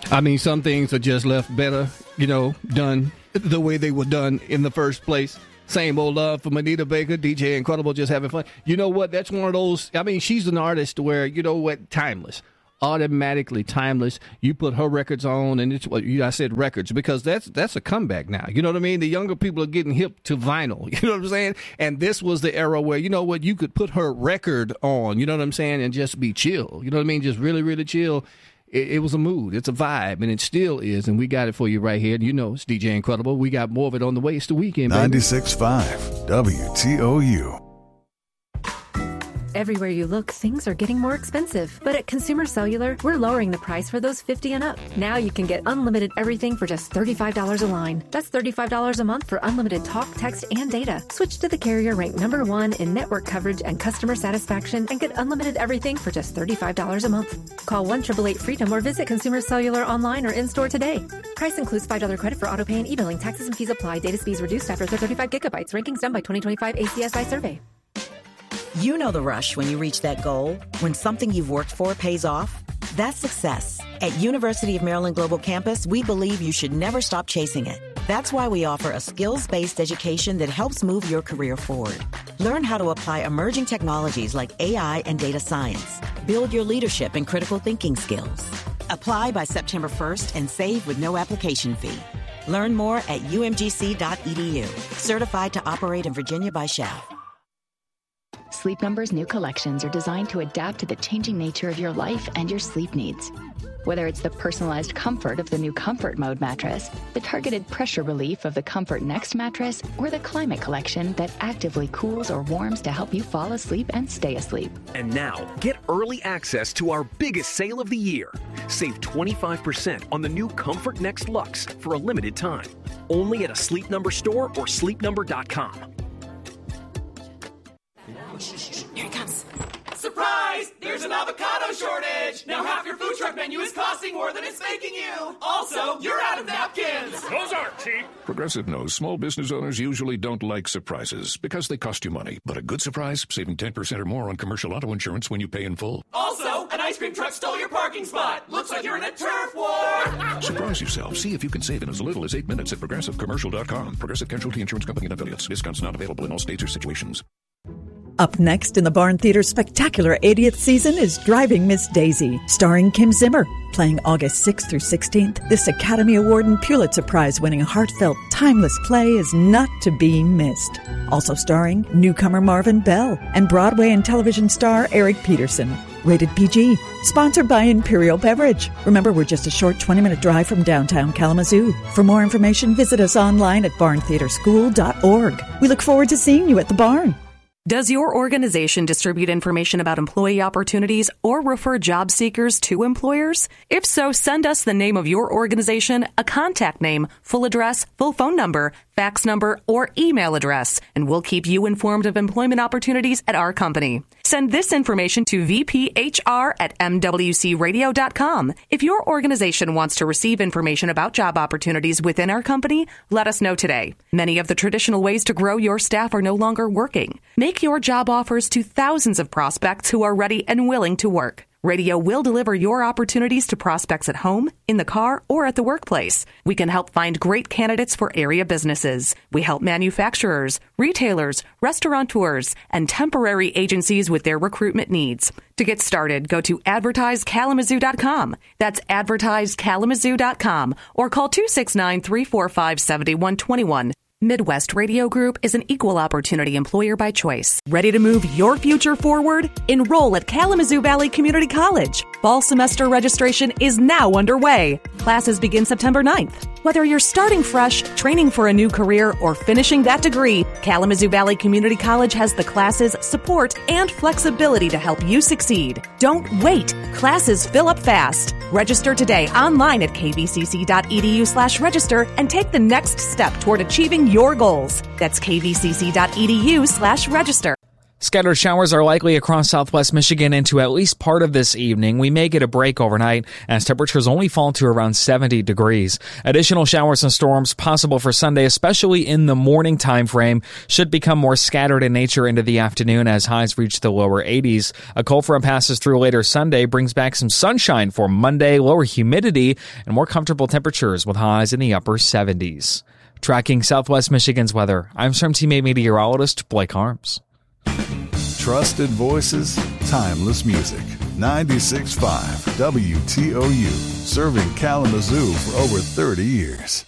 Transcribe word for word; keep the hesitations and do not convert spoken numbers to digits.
I mean, some things are just left better, you know, done the way they were done in the first place. Same old love from Anita Baker, D J Incredible, just having fun. You know what? That's one of those. I mean, she's an artist where, you know what, timeless. Automatically timeless. You put her records on, and it's what you I said records because that's that's a comeback now. You know what I mean? The younger people are getting hip to vinyl. You know what I'm saying? And this was the era where, you know what, you could put her record on. You know what I'm saying? And just be chill. You know what I mean? Just really, really chill. It, it was a mood. It's a vibe, and it still is. And we got it for you right here. You know, it's D J Incredible. We got more of it on the way. It's the weekend. ninety-six point five W T O U. Everywhere you look, things are getting more expensive. But at Consumer Cellular, we're lowering the price for those fifty and up. Now you can get unlimited everything for just thirty-five dollars a line. That's thirty-five dollars a month for unlimited talk, text, and data. Switch to the carrier ranked number one in network coverage and customer satisfaction and get unlimited everything for just thirty-five dollars a month. Call one eight eight eight freedom or visit Consumer Cellular online or in-store today. Price includes five dollars credit for auto pay and e-billing. Taxes and fees apply. Data speeds reduced after thirty-five gigabytes. Rankings done by twenty twenty-five A C S I survey. You know the rush when you reach that goal, when something you've worked for pays off. That's success. At University of Maryland Global Campus, we believe you should never stop chasing it. That's why we offer a skills-based education that helps move your career forward. Learn how to apply emerging technologies like A I and data science. Build your leadership and critical thinking skills. Apply by September first and save with no application fee. Learn more at U M G C dot E D U. Certified to operate in Virginia by S H A F. Sleep Number's new collections are designed to adapt to the changing nature of your life and your sleep needs. Whether it's the personalized comfort of the new Comfort Mode mattress, the targeted pressure relief of the Comfort Next mattress, or the Climate Collection that actively cools or warms to help you fall asleep and stay asleep. And now, get early access to our biggest sale of the year. Save twenty-five percent on the new Comfort Next Luxe for a limited time. Only at a Sleep Number store or sleep number dot com. Here it comes. Surprise! There's an avocado shortage! Now half your food truck menu is costing more than it's making you! Also, you're out of napkins! Those aren't cheap! Progressive knows small business owners usually don't like surprises because they cost you money. But a good surprise, saving ten percent or more on commercial auto insurance when you pay in full. Also, an ice cream truck stole your parking spot! Looks like you're in a turf war! Surprise yourself. See if you can save in as little as eight minutes at progressive commercial dot com. Progressive Casualty Insurance Company and affiliates. Discounts not available in all states or situations. Up next in the Barn Theater's spectacular eightieth season is Driving Miss Daisy, starring Kim Zimmer. Playing August sixth through sixteenth, this Academy Award and Pulitzer Prize-winning heartfelt, timeless play is not to be missed. Also starring newcomer Marvin Bell and Broadway and television star Eric Peterson. Rated P G. Sponsored by Imperial Beverage. Remember, we're just a short twenty-minute drive from downtown Kalamazoo. For more information, visit us online at barn theater school dot org. We look forward to seeing you at the barn. Does your organization distribute information about employee opportunities or refer job seekers to employers? If so, send us the name of your organization, a contact name, full address, full phone number, fax number, or email address, and we'll keep you informed of employment opportunities at our company. Send this information to v p h r at m w c radio dot com. If your organization wants to receive information about job opportunities within our company, let us know today. Many of the traditional ways to grow your staff are no longer working. Make your job offers to thousands of prospects who are ready and willing to work. Radio will deliver your opportunities to prospects at home, in the car, or at the workplace. We can help find great candidates for area businesses. We help manufacturers, retailers, restaurateurs, and temporary agencies with their recruitment needs. To get started, go to advertise kalamazoo dot com. That's advertise kalamazoo dot com or call two six nine, three four five, seven one two one. Midwest Radio Group is an equal opportunity employer by choice. Ready to move your future forward? Enroll at Kalamazoo Valley Community College. Fall semester registration is now underway. Classes begin September ninth. Whether you're starting fresh, training for a new career, or finishing that degree, Kalamazoo Valley Community College has the classes, support, and flexibility to help you succeed. Don't wait. Classes fill up fast. Register today online at k v c c dot e d u slash register and take the next step toward achieving your goals. That's k v c c dot e d u slash register. Scattered showers are likely across southwest Michigan into at least part of this evening. We may get a break overnight as temperatures only fall to around seventy degrees. Additional showers and storms possible for Sunday, especially in the morning time frame, should become more scattered in nature into the afternoon as highs reach the lower eighties. A cold front passes through later Sunday, brings back some sunshine for Monday, lower humidity, and more comfortable temperatures with highs in the upper seventies. Tracking southwest Michigan's weather, I'm Storm Team eight meteorologist Blake Harms. Trusted voices, timeless music. ninety-six point five W T O U, serving Kalamazoo for over thirty years.